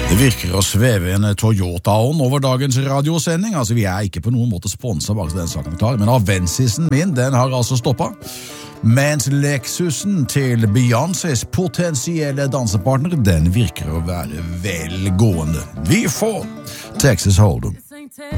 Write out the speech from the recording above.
Det virker å sveve en Toyota-ånd over dagens radiosending. Altså, vi er ikke på noen måte sponset bak den saken vi tar, men Avensisen min, den har altså stoppet. Mens Lexusen til Beyoncés potensielle dansepartner, den virker å være velgående. Vi får Texas Hold'em.